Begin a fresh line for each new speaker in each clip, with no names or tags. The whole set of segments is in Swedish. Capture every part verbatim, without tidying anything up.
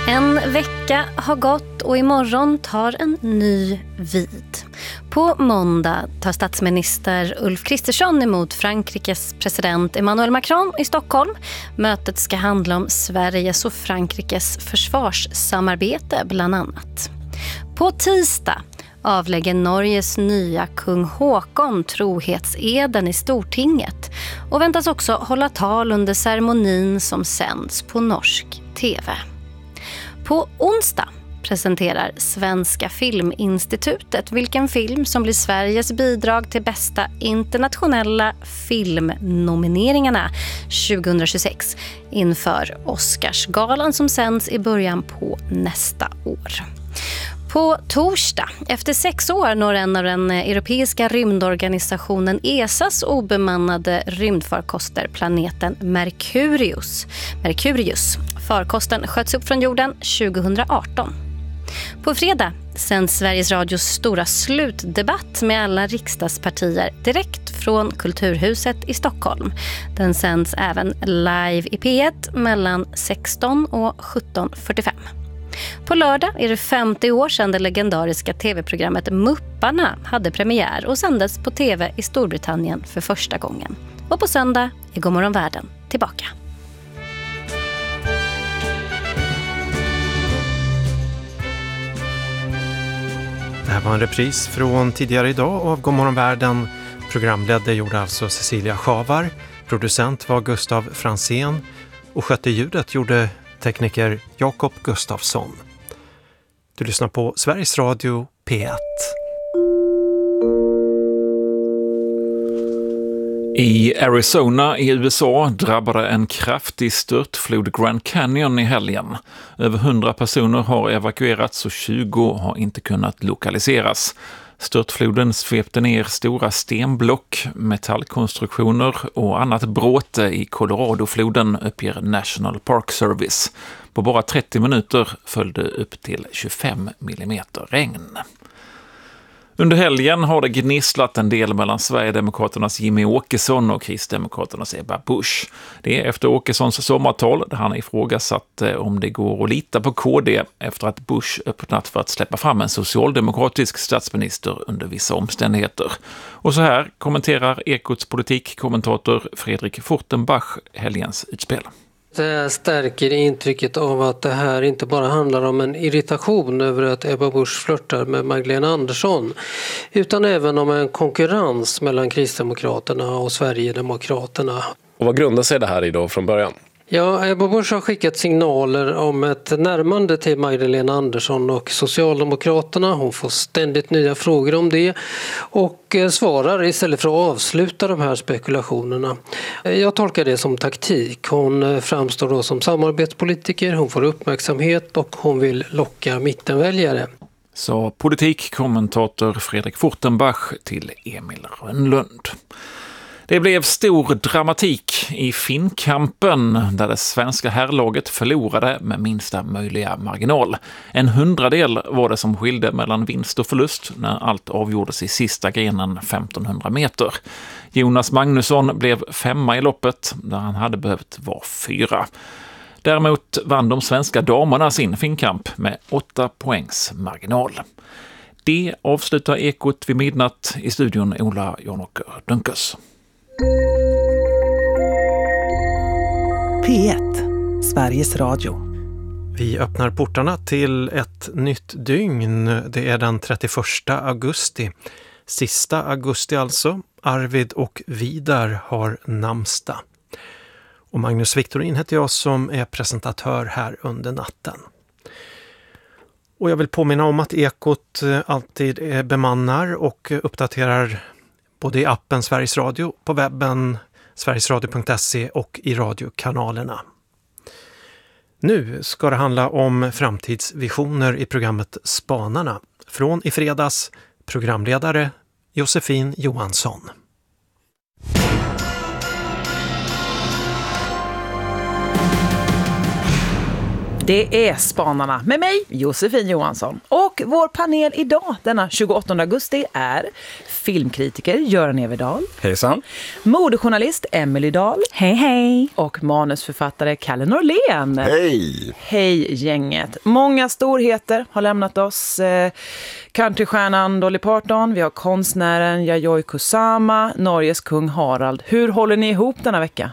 En vecka har gått och imorgon tar en ny vid. På måndag tar statsminister Ulf Kristersson emot Frankrikes president Emmanuel Macron i Stockholm. Mötet ska handla om Sveriges och Frankrikes försvarssamarbete bland annat. På tisdag avlägger Norges nya kung Håkon trohetseden i Stortinget och väntas också hålla tal under ceremonin som sänds på norsk tv. På onsdag presenterar Svenska Filminstitutet vilken film som blir Sveriges bidrag till bästa internationella filmnomineringarna tjugohundratjugosex inför Oscarsgalan som sänds i början på nästa år. På torsdag, efter sex år, når en av den europeiska rymdorganisationen E S A:s obemannade rymdfarkoster planeten Merkurius. Merkurius. Farkosten sköts upp från jorden tjugohundraarton. På fredag sänds Sveriges Radios stora slutdebatt med alla riksdagspartier direkt från Kulturhuset i Stockholm. Den sänds även live i P ett mellan sexton och sjutton fyrtiofem. På lördag är det femtio år sedan det legendariska tv-programmet Mupparna hade premiär och sändes på tv i Storbritannien för första gången. Och på söndag är Godmorgon Världen tillbaka.
Det här var en repris från tidigare idag av Godmorgon Världen. Programledare gjorde alltså Cecilia Schavar, producent var Gustav Fransén och skötte ljudet gjorde tekniker Jakob Gustafsson. Du lyssnar på Sveriges Radio P ett.
I Arizona i U S A drabbade en kraftig störtflod Grand Canyon i helgen. Över hundra personer har evakuerats och tjugo har inte kunnat lokaliseras. Störtfloden svepte ner stora stenblock, metallkonstruktioner och annat bråte i Coloradofloden, uppger National Park Service. På bara trettio minuter föll det upp till tjugofem millimeter regn. Under helgen har det gnisslat en del mellan Sverigedemokraternas Jimmy Åkesson och Kristdemokraternas Ebba Busch. Det är efter Åkessons sommartal där han ifrågasatt om det går att lita på K D efter att Busch öppnat för att släppa fram en socialdemokratisk statsminister under vissa omständigheter. Och så här kommenterar Ekots politikkommentator Fredrik Fortenbach helgens utspel.
Det stärker intrycket av att det här inte bara handlar om en irritation över att Ebba Busch flörtar med Magdalena Andersson, utan även om en konkurrens mellan Kristdemokraterna och Sverigedemokraterna.
Och vad grundar sig det här i då från början?
Ja, Ebba Busch har skickat signaler om ett närmande till Magdalena Andersson och Socialdemokraterna. Hon får ständigt nya frågor om det och svarar istället för att avsluta de här spekulationerna. Jag tolkar det som taktik. Hon framstår då som samarbetspolitiker, hon får uppmärksamhet och hon vill locka mittenväljare.
Så politikkommentator Fredrik Fortenbach till Emil Rönnlund. Det blev stor dramatik i Finnkampen där det svenska herrlaget förlorade med minsta möjliga marginal. En hundradel var det som skilde mellan vinst och förlust när allt avgjordes i sista grenen femtonhundra meter. Jonas Magnusson blev femma i loppet där han hade behövt vara fyra. Däremot vann de svenska damerna sin Finnkamp med åtta poängs marginal. Det avslutar Ekot vid midnatt. I studion Ola Janåker Dunkes.
P ett, Sveriges Radio.
Vi öppnar portarna till ett nytt dygn. Det är den trettioförsta augusti. Sista augusti alltså. Arvid och Vidar har namnsdag. Och Magnus Victorin heter jag som är presentatör här under natten. Och jag vill påminna om att Ekot alltid bemannar och uppdaterar både i appen Sveriges Radio, på webben sverigesradio punkt se och i radiokanalerna. Nu ska det handla om framtidsvisioner i programmet Spanarna. Från i fredags, programledare Josefin Johansson.
Det är Spanarna med mig, Josefin Johansson. Och vår panel idag, denna tjugoåttonde augusti, är filmkritiker Göran Everdahl.
Hejsan.
Modejournalist Emily Dahl.
Hej, hej.
Och manusförfattare Kalle Norlén.
Hej.
Hej gänget. Många storheter har lämnat oss. Eh, countrystjärnan Dolly Parton, vi har konstnären Yayoi Kusama, Norges kung Harald. Hur håller ni ihop denna vecka?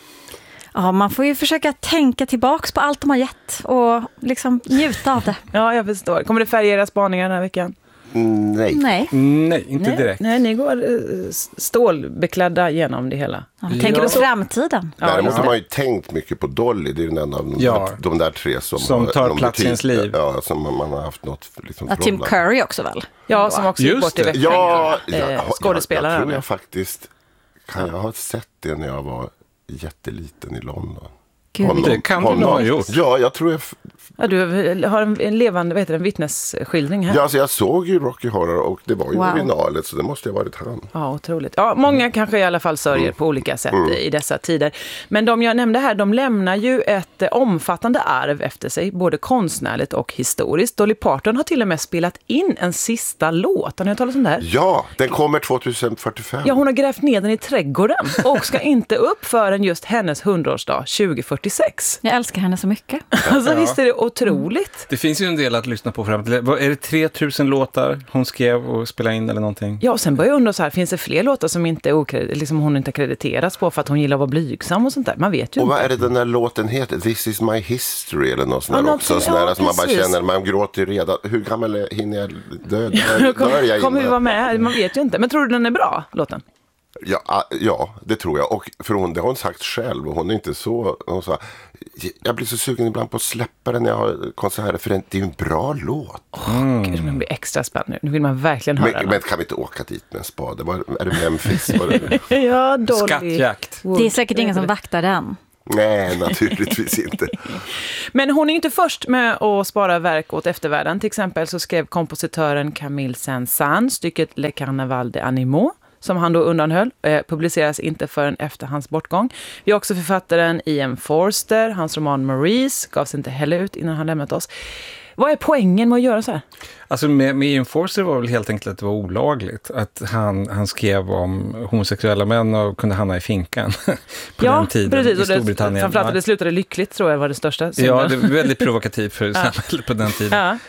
Ja, man får ju försöka tänka tillbaks på allt de har gett och liksom njuta av det.
Ja, jag förstår. Kommer det färga era spaningar den här veckan?
Mm, nej.
Nej.
Nej, inte
nej,
direkt.
Nej, ni går uh, stålbeklädda genom det hela.
Ja, tänker
ja.
på framtiden.
Ja, Däremot har man ju tänkt mycket på Dolly. Det är den enda av de,
Ja.
de där tre som,
Som
har,
tar
de
plats i ens liv.
Ja, som man, man har haft något liksom,
Ja, Tim Curry också väl?
Ja, som också gick
Just
bort i
det.
veckan.
Ja,
Eh,
jag, jag,
skådespelare.
jag tror jag faktiskt kan jag ha sett det när jag var jätteliten i London.
Gud.
Det kan du nog ha gjort.
Ja, jag tror jag...
Ja, du har en, en levande, vad heter det, en vittnesskildring här.
Ja, alltså jag såg ju Rocky Horror och det var ju
Wow.
originalet, så det måste ju ha varit han.
Ja, otroligt. Ja, många kanske i alla fall sörjer
Mm.
på olika sätt
Mm.
i dessa tider. Men de jag nämnde här, de lämnar ju ett eh, omfattande arv efter sig, både konstnärligt och historiskt. Dolly Parton har till och med spelat in en sista låt. Har ni hört talas om det här?
Ja, den kommer tjugohundrafyrtiofem.
Ja, hon har grävt ner den i trädgården och ska inte upp förrän just hennes hundraårsdag tjugohundrafyrtiosex.
Jag älskar henne så mycket.
Alltså visst är det otroligt.
Det finns ju en del att lyssna på fram till. Vad är det tre tusen låtar hon skrev och spelade in eller någonting?
Ja, och sen börjar jag undra så här, finns det fler låtar som inte är okred- liksom hon inte krediteras på för att hon gillar att vara blygsam och sånt där? Man vet ju
Och
inte.
vad är det den där låten heter? This is my history eller något sånt
Ja,
där
något
också.
som-
Sån där
ja,
som man bara
precis.
känner, man gråter ju redan. Hur gammal är- hinner jag dö? Dör,
Kom,
dör jag
kommer vi vara
innan?
med? Man vet ju inte. Men tror du den är bra, låten?
Ja, ah, ja, det tror jag. Och för hon, det har hon sagt själv och hon är inte så... Hon sa, jag blir så sugen ibland på att släppa den när jag har konserter för det är ju en bra låt.
Mm. Gud, det blir extra spännande. Nu vill man verkligen höra
Men,
den.
men kan vi inte åka dit med en spade? Var, är det Memphis? Var det?
Ja, Dolly.
Skattjakt.
Det är säkert ingen som vaktar den.
Nej, naturligtvis inte.
Men hon är inte först med att spara verk åt eftervärlden. Till exempel så skrev kompositören Camille Saint-Saëns stycket Le Carnaval des Animaux, som han då undanhöll, eh, publiceras inte förrän efter hans bortgång. Vi har också författaren Ian Forster, hans roman Maurice gavs inte heller ut innan han lämnat oss. Vad är poängen med att göra så här?
Alltså med, med Ian Forster var väl helt enkelt att det var olagligt. Att han, han skrev om homosexuella män och kunde hamna i finkan på
ja,
den tiden
precis,
i
och det,
Storbritannien.
framförallt att det slutade lyckligt tror jag var det största synden.
Ja, det var väldigt provokativt för samhället på den tiden.
Ja.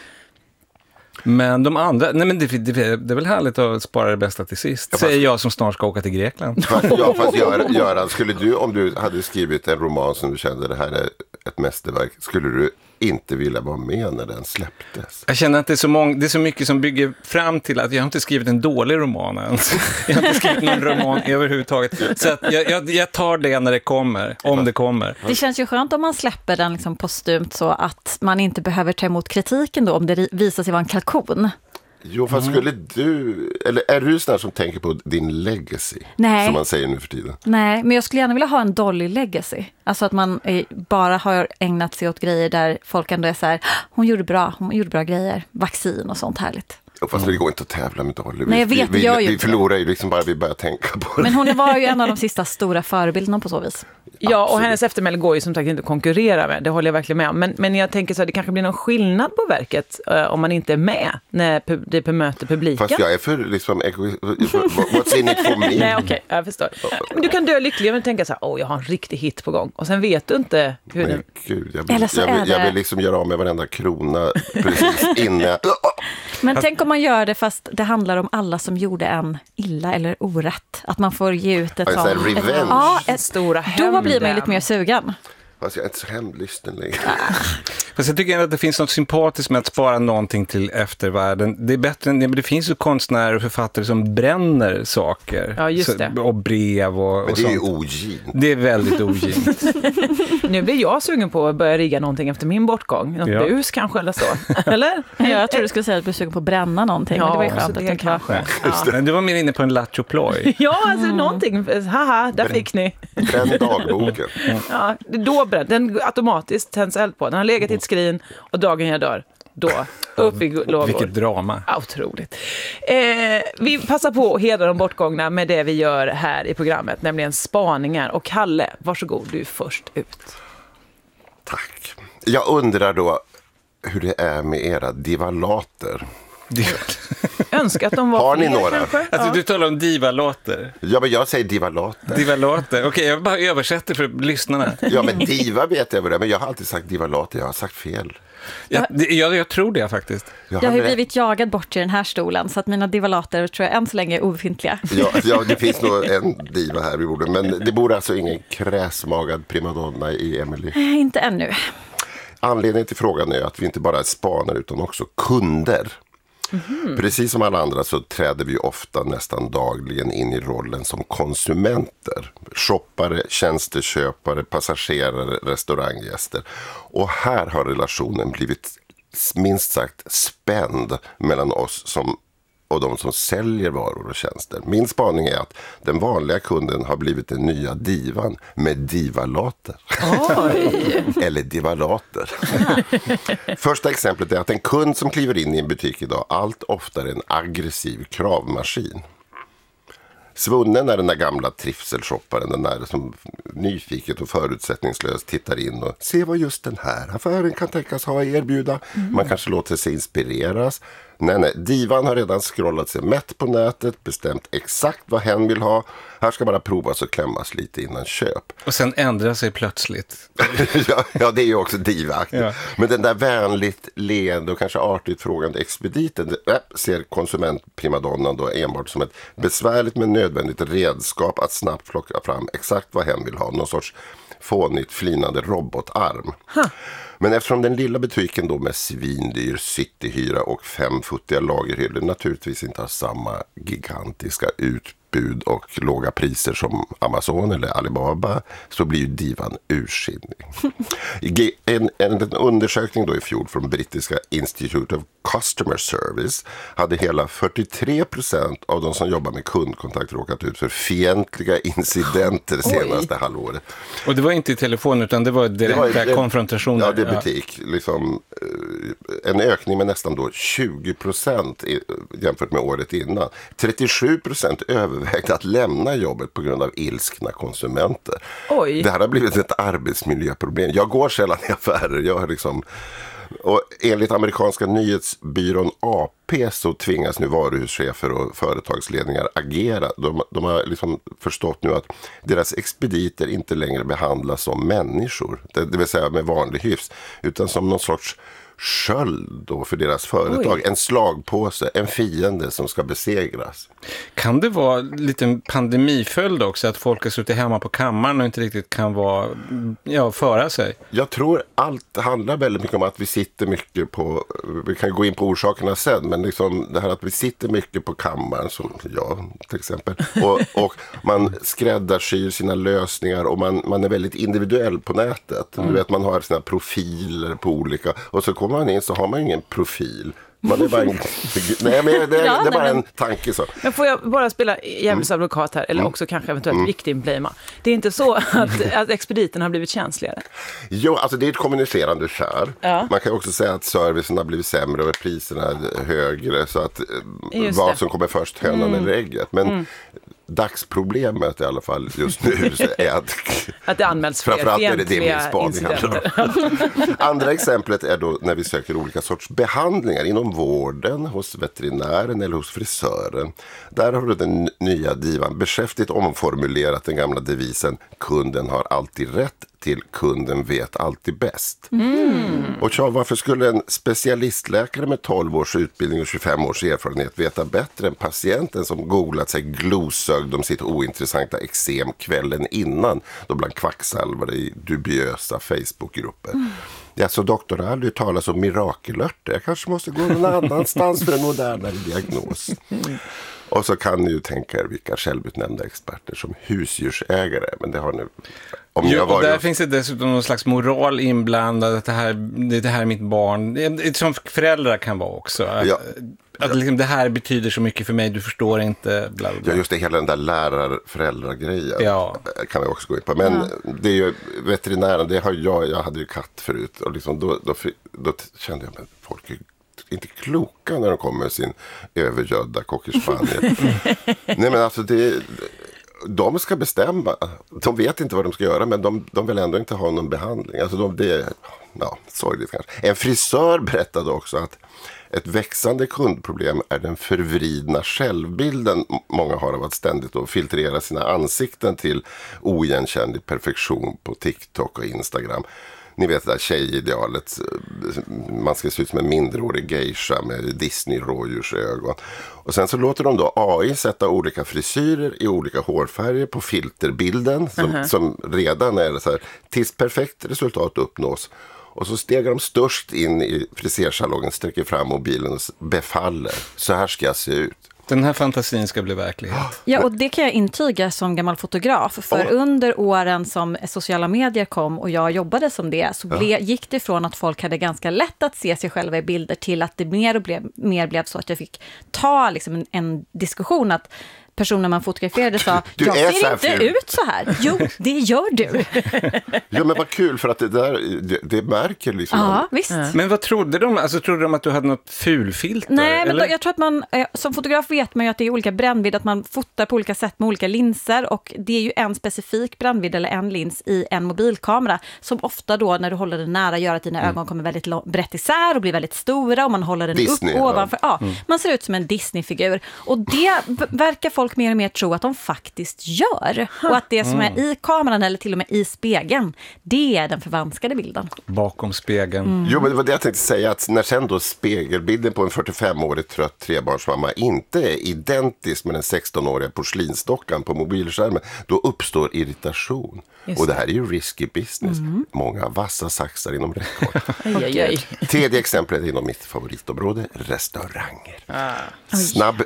Men de andra, nej men det, det, det är väl härligt att spara det bästa till sist.
Ja, fast-
Säger jag som snart ska åka till Grekland.
Fast, ja, fast Göran, Göran, skulle du, om du hade skrivit en roman som du kände det här är ett mästerverk, skulle du inte vilja vara med när den släpptes?
Jag känner att det är, så många, det är så mycket som bygger fram till att jag har inte skrivit en dålig roman ens. Jag har inte skrivit någon roman överhuvudtaget. Så att jag, jag, jag tar det när det kommer, om det kommer.
Det känns ju skönt om man släpper den liksom postumt så att man inte behöver ta emot kritiken då om det visar sig vara en kalkon.
Jo, fast skulle du, eller är du sån här som tänker på din legacy?
Nej.
Som man säger nu för tiden.
Nej, men jag skulle gärna vilja ha en Dolly legacy. Alltså att man eh, bara har ägnat sig åt grejer där folk ändå är så här, hon gjorde bra, hon gjorde bra grejer. Vaccin och sånt härligt.
Och fast vi går inte att tävla med Dolly.
Nej, jag vet,
vi, vi,
jag gör ju
vi
inte
förlorar ju liksom bara vi börjar tänka på det.
Men hon var ju en av de sista stora förebilderna på så vis.
Ja, och
Absolut.
hennes eftermäle går ju som sagt inte att konkurrera med. Det håller jag verkligen med om. Men, men jag tänker så att det kanske blir någon skillnad på verket uh, om man inte är med när pu- det bemöter publiken.
Fast jag är för liksom egoist. What's in it for me?
Nej, okej, okay, jag förstår. Men du kan dö lycklig och tänka så här, åh, jag har en riktig hit på gång. Och sen vet du inte hur
Men
den...
gud, jag
Eller
vill,
så
jag,
är
vill, jag
det-
vill liksom göra av med varenda krona precis innan.
Men tänk om man gör det fast det handlar om alla som gjorde en illa eller orätt. Att man får ge ut ett
Ja,
sånt...
så här revenge.
Ett, ja, ett,
Stora
då blir man ju
hämnden.
lite mer sugen.
Fast jag är inte så hämndlysten längre.
Fast jag tycker ändå att det finns något sympatiskt med att spara någonting till eftervärlden. Det är bättre än, det finns ju konstnärer och författare som bränner saker.
Ja, just
Så,
det.
och brev och,
Men
och
det är ju
sånt.
ogint.
Det är väldigt ogint.
Nu blir jag sugen på att börja rigga någonting efter min bortgång. Något
Ja.
bus kanske eller så. Eller?
Ja, jag tror du skulle säga att du är sugen på att bränna någonting. men det var ju
så
skönt att
det
det inte var.
kanske. Ja.
Men du var mer inne på en lattjo ploj.
Ja, alltså någonting. Haha, där fick ni.
Bränn dagboken.
Ja, då bränns den automatiskt tänds eld på. Den har legat i ett skrin och dagen jag dör, då upp i lågor.
Vilket drama.
Ja, otroligt. Eh, vi passar på att hedra de bortgångna med det vi gör här i programmet, nämligen spaningar. Och Kalle, varsågod, du är först ut.
Tack. Jag undrar då hur det är med era divalater.
Önskar att de var
Har ni
fler,
några?
kanske?
Alltså
Ja.
du talar om divalater.
Ja, men jag säger divalater.
Divalater. Okej, okay, jag bara översätter för lyssnarna.
Ja, men diva vet jag vad det är, men jag har alltid sagt divalater, jag har sagt fel.
Ja, det, jag, jag tror det faktiskt.
Jag har ju blivit jagad bort i den här stolen, så att mina divalater tror jag än så länge är obefintliga.
Ja, ja, det finns nog en diva här vid bordet, men det bor alltså ingen kräsmagad primadonna i Emily.
Eh, inte ännu.
Anledningen till frågan är att vi inte bara är spanare utan också kunder. Mm. Precis som alla andra så träder vi ofta nästan dagligen in i rollen som konsumenter. Shoppare, tjänsteköpare, passagerare, restauranggäster. Och här har relationen blivit minst sagt spänd mellan oss som och de som säljer varor och tjänster. Min spaning är att den vanliga kunden har blivit den nya divan med divalater.
Oj.
Eller divalater. Första exemplet är att en kund som kliver in i en butik idag allt oftare en aggressiv kravmaskin. Svunnen är den där gamla trivselshopparen, den där som nyfiket och förutsättningslöst tittar in och ser vad just den här affären kan tänkas ha att erbjuda. Mm. Man kanske låter sig inspireras. Nej, nej, divan har redan scrollat sig mätt på nätet, bestämt exakt vad hen vill ha. Här ska bara provas och klämmas lite innan köp.
Och sen ändrar sig plötsligt.
ja, ja, det är ju också divaktigt.
Ja.
Men den där vänligt leende och kanske artigt frågande expediten äh, ser konsumentprimadonnan då enbart som ett besvärligt men nödvändigt redskap att snabbt plocka fram exakt vad hen vill ha. Någon sorts fånigt flinande robotarm. Huh. Men eftersom den lilla butiken då med svindyr cityhyra och fem futtiga lagerhyllor naturligtvis inte har samma gigantiska utbud och låga priser som Amazon eller Alibaba, så blir ju divan ursinnig. En, en, en undersökning då i fjol från brittiska Institute of Customer Service hade hela fyrtiotre procent av de som jobbar med kundkontakt råkat ut för fientliga incidenter senaste Oj. halvåret.
Och det var inte i telefon utan det var direkta konfrontationer.
Ja, det är butik. Ja. Liksom, en ökning med nästan då tjugo procent jämfört med året innan. trettiosju procent övervägde att lämna jobbet på grund av ilskna konsumenter.
Oj.
Det här har blivit ett arbetsmiljöproblem. Jag går sällan i affärer. Jag har liksom... Och enligt amerikanska nyhetsbyrån A P så tvingas nu varuhuschefer och företagsledningar agera. De, de har liksom förstått nu att deras expediter inte längre behandlas som människor, det, det vill säga med vanlig hyfs, utan som någon sorts sköld då för deras företag. Oj. En slagpåse, en fiende som ska besegras.
Kan det vara lite en pandemiföljd också, att folk har suttit hemma på kammaren och inte riktigt kan vara, ja, föra sig? Jag
tror allt handlar väldigt mycket om att vi sitter mycket på, vi kan gå in på orsakerna sen, men liksom det här att vi sitter mycket på kammaren, som jag till exempel, och, och man skräddarsyr sina lösningar och man, man är väldigt individuell på nätet. Mm. Du vet, man har sina profiler på olika, och så kommer man in så har man ingen profil. Man är bara en, nej, men det, det, ja, det är bara nej, men, en tanke så.
Men får jag bara spela djävulens mm. advokat här, eller också kanske eventuellt mm. victim-blama. Det är inte så att, att expediten har blivit känsligare?
Jo, alltså det är ett kommunicerande kär. Ja. Man kan också säga att servicen har blivit sämre och priserna är högre, så att just vad det. som kommer först, hönan mm. eller ägget. Men mm. dagsproblemet i alla fall just nu är att,
att det anmäls fler
framförallt är det det min spaning. Andra exemplet är då när vi söker olika sorts behandlingar inom vården, hos veterinären eller hos frisören. Där har du den nya divan beskäftigt omformulerat den gamla devisen kunden har alltid rätt till kunden vet alltid bäst. Mm. Och så, varför skulle en specialistläkare med tolv års utbildning och tjugofem års erfarenhet veta bättre än patienten som googlat sig glosögd om sitt ointressanta eksem kvällen innan, då bland kvacksalvare i dubiösa Facebookgrupper? Mm. Ja, så doktorn har aldrig talat om mirakelörter. Jag kanske måste gå någon annanstans för en modernare diagnos. Mm. Och så kan ni ju tänka er vilka självutnämnda experter som husdjursägare, men det har nu... Om
jo, och där finns det dessutom någon slags moral inblandad, att det här, det här är mitt barn. Det, som föräldrar kan vara också. Att, ja. att liksom, det här betyder så mycket för mig, du förstår inte. Bla bla.
Ja, just det, hela den där lärar-föräldrar-grejen
ja.
kan vi också gå in på. Men ja. det är ju veterinären, det har jag, jag hade ju katt förut, och liksom då, då, då kände jag, men folk är inte kloka när de kommer med sin övergödda cockerspaniel. Nej, men alltså det... de ska bestämma. De vet inte vad de ska göra, men de, de vill ändå inte ha någon behandling. Alltså de, det är ja, sorgligt kanske. En frisör berättade också att ett växande kundproblem är den förvridna självbilden många har av att ständigt då filtrera sina ansikten till oigenkännlig perfektion på TikTok och Instagram. Ni vet det där tjejidealet, man ska se ut som en mindreårig geisha med Disney-rådjursögon. Och sen så låter de då A I sätta olika frisyrer i olika hårfärger på filterbilden som, uh-huh. som redan är så här, tills perfekt resultat uppnås. Och så stegar de störst in i frisersalongen, sträcker fram mobilen och befaller. Så här ska jag se ut.
Den här fantasin ska bli verklighet.
Ja, och det kan jag intyga som gammal fotograf. För oh. under åren som sociala medier kom och jag jobbade som det, så ble, ja. gick det från att folk hade ganska lätt att se sig själva i bilder till att det mer och blev, mer blev så att jag fick ta liksom en, en diskussion att personer man fotograferade sa,
du
jag ser inte
ful.
ut så här. Jo, det gör du.
Ja, men vad kul, för att det där, det, det märker liksom.
Ja, visst.
Ja. Men vad trodde de? Alltså trodde de att du hade något fulfilter?
Nej, men
eller?
Då, jag tror att man, som fotograf vet man ju att det är olika brännvidd, att man fotar på olika sätt med olika linser, och det är ju en specifik brännvidd eller en lins i en mobilkamera som ofta då, när du håller den nära, gör att dina mm. ögon kommer väldigt lång, brett isär och blir väldigt stora, och man håller den
Disney,
upp ovanför. Ja,
mm.
man ser ut som en Disney-figur, och det b- verkar folk mer och mer tro att de faktiskt gör. Och att det som är i kameran eller till och med i spegeln, det är den förvanskade bilden.
Bakom spegeln.
Mm. Jo, men det var det jag tänkte säga, att när sen då spegelbilden på en fyrtiofemårig trött trebarnsmamma inte är identisk med den sextonåriga porslinsdockan på mobilskärmen, då uppstår irritation. Just och det här är ju risky business. Mm. Många vassa saxar inom räckhåll.
aj, aj, aj.
Tredje exemplet inom mitt favoritområde, restauranger. Ah. Snabb,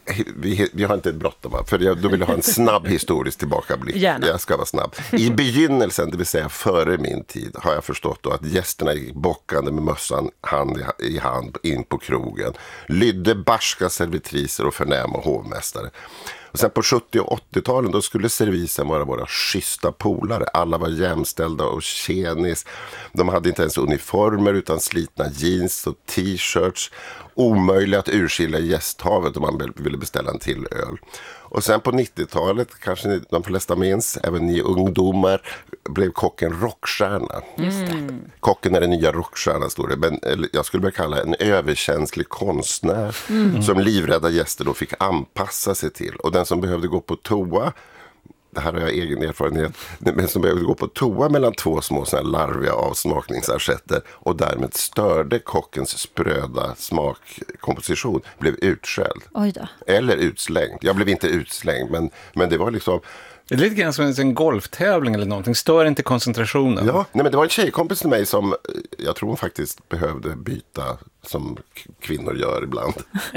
vi, vi har inte bråttom, för jag, då vill jag ha en snabb historisk tillbakablick.
Gärna.
Jag ska vara snabb. I begynnelsen, det vill säga före min tid, har jag förstått då att gästerna gick bockande med mössan hand i hand in på krogen. Lydde barska servitriser och förnäma hovmästare. Och sen på sjuttio- och åttio-talen då skulle servisen vara våra schyssta polare. Alla var jämställda och tjenis. De hade inte ens uniformer utan slitna jeans och t-shirts. Omöjligt att urskilja gästhavet om man ville beställa en till öl. Och sen på nittiotalet, kanske ni, de flesta minns, även ni ungdomar, blev kocken rockstjärna.
Mm.
Kocken är den nya rockstjärnan, står det. Men eller, jag skulle väl kalla en överkänslig konstnär mm. som livrädda gäster då fick anpassa sig till. Och den som behövde gå på toa, det här har jag egen erfarenhet, men som behövde gå på toa mellan två små såna larviga avsmakningsarsätter och därmed störde kockens spröda smakkomposition, blev utskälld.
Oj då.
Eller utslängd. Jag blev inte utslängd, men, men det var liksom...
Det är lite grann som en golftävling eller någonting. Stör inte koncentrationen.
Ja, nej, men det var en tjejkompis till mig som, jag tror hon faktiskt behövde byta, som k- kvinnor gör ibland.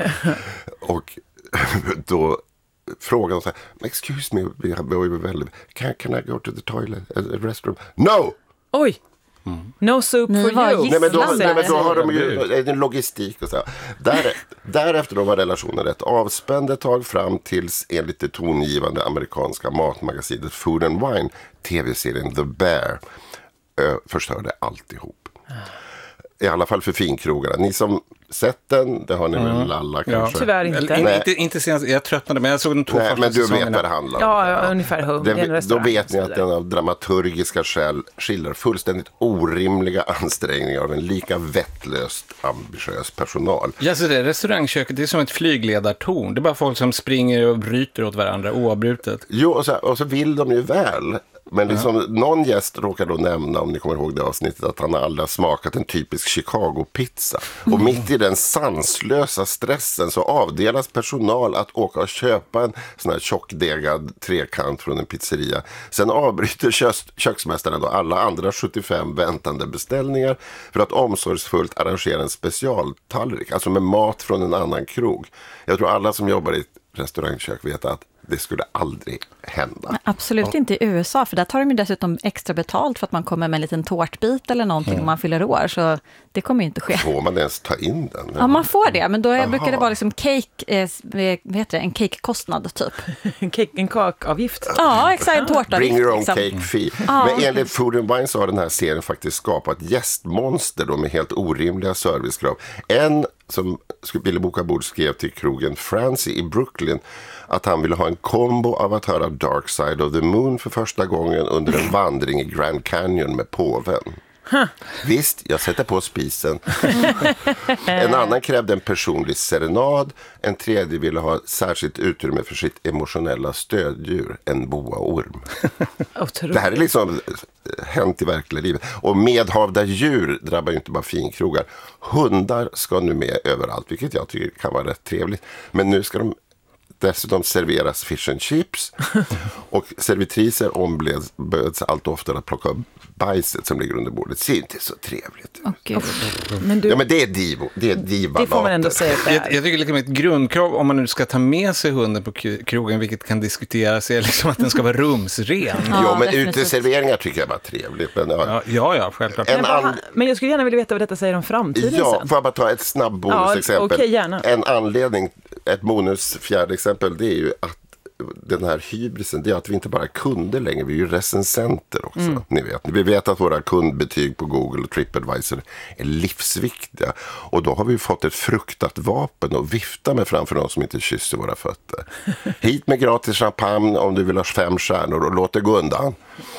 Och då frågade hon så här, excuse me, we were väldigt, can, can I go to the toilet, a, a restroom? No!
Oj! Mm. No soup
Ni
for
var
you.
Nej, men då, nej, men då har de ju en logistik och så. Där, därefter då var relationen rätt avspänd ett tag fram tills enligt det tongivande amerikanska matmagasinet Food and Wine, tv-serien The Bear, ö, förstörde alltihop. I alla fall för finkrogarna. Ni som sett den, det har ni
mm.
väl alla kanske?
Ja, tyvärr inte.
Nej. Inte, inte senast, jag tröttnade, men jag såg den två
Nej,
första
men du
säsongerna.
vet vad det handlar om.
Ja, ja, ungefär hum.
Det, då vet ni att den av dramaturgiska skäl skildrar fullständigt orimliga ansträngningar av en lika vettlöst ambitiös personal.
Ja, så det är restaurangköket, det är som ett flygledartorn. Det är bara folk som springer och bryter åt varandra oavbrutet.
Jo, och så, och så vill de ju väl. Men liksom, uh-huh. någon gäst råkar då nämna, om ni kommer ihåg det avsnittet, att han aldrig har smakat en typisk Chicago-pizza. Och mitt i den sanslösa stressen så avdelas personal att åka och köpa en sån här tjockdegad trekant från en pizzeria. Sen avbryter kö- köksmästaren då alla andra sjuttiofem väntande beställningar för att omsorgsfullt arrangera en specialtallrik, alltså med mat från en annan krog. Jag tror alla som jobbar i ett restaurangkök vet att det skulle aldrig hända.
Men absolut ja. Inte i U S A, för där tar de ju dessutom extra betalt för att man kommer med en liten tårtbit eller någonting mm. om man fyller år, så det kommer ju inte ske.
Får man ens ta in den?
Ja, man får det, men då är, brukar det vara liksom cake, eh, vad heter det, en cake-kostnad typ.
en, cake, en kakavgift.
Ja, exakt, en tårtavgift.
Bring your own
liksom.
cake fee.
Ja.
Men enligt Food and Wine så har den här serien faktiskt skapat gästmonster då med helt orimliga servicekrav. En som ville boka bord skrev till krogen Francie i Brooklyn att han ville ha en kombo av att höra Dark Side of the Moon för första gången under en vandring i Grand Canyon med påven. Huh. Visst, jag sätter på spisen. En annan krävde en personlig serenad. En tredje ville ha särskilt utrymme för sitt emotionella stöddjur, en boaorm. Det här är liksom hänt i verkliga livet. Och medhavda djur drabbar ju inte bara finkrogar. Hundar ska nu med överallt, vilket jag tycker kan vara rätt trevligt. Men nu ska de dessutom serveras fish and chips. Och servitriser ombeds allt oftare att plocka upp bajset som ligger under bordet. Det ser inte så trevligt ut.
Okay.
Men du... Ja, men det är divo. Det är diva.
Det får man ändå säga.
Jag, jag tycker liksom ett grundkrav om man nu ska ta med sig hunden på krogen, vilket kan diskuteras, är liksom att den ska vara rumsren.
Ja, ja, men uteserveringar tycker jag var trevligt. Men, ja.
Ja, ja, självklart.
En an... Men jag skulle gärna vilja veta vad detta säger om framtiden.
Ja,
sen.
får jag bara ta ett snabbt bonusexempel.
Ja, okay, gärna.
En anledning, ett bonus fjärde exempel, det är ju att den här hybrisen, det är att vi inte bara är kunder längre, vi är ju recensenter också. Mm. Ni vet. Vi vet att våra kundbetyg på Google och TripAdvisor är livsviktiga. Och då har vi fått ett fruktat vapen och vifta med framför de som inte kysser våra fötter. Hit med gratis champagne om du vill ha fem stjärnor och låt det gå undan.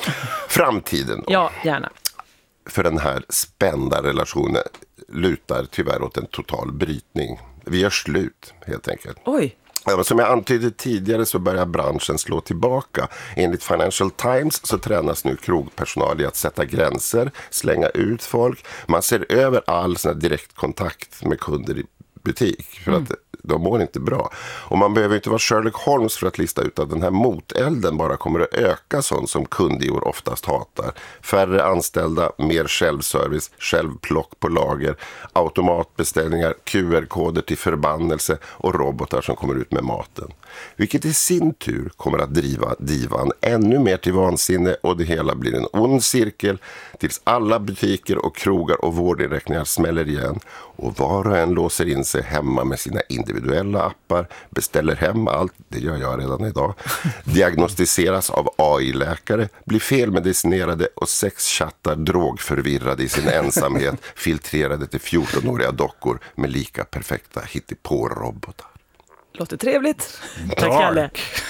Framtiden då.
Ja, gärna.
För den här spända relationen lutar tyvärr åt en total brytning. Vi gör slut, helt enkelt.
Oj.
Som jag antydde tidigare så börjar branschen slå tillbaka. Enligt Financial Times så tränas nu krogpersonal i att sätta gränser, slänga ut folk. Man ser över all sån här direktkontakt med kunder i butik för mm. att de mår inte bra. Och man behöver inte vara Sherlock Holmes för att lista ut att den här motelden bara kommer att öka, sånt som kundior oftast hatar. Färre anställda, mer självservice, självplock på lager, automatbeställningar, Q R-koder till förbannelse och robotar som kommer ut med maten. Vilket i sin tur kommer att driva divan ännu mer till vansinne och det hela blir en ond cirkel tills alla butiker och krogar och vårdinrättningar smäller igen och var och en låser in sig hemma med sina individuella appar, beställer hem allt, det gör jag redan idag, diagnostiseras av A I-läkare, blir felmedicinerade och sexchattar drogförvirrade i sin ensamhet, filtrerade till fjortonåriga dockor med lika perfekta hittepå-robotar.
Låter trevligt. Tack, Kalle.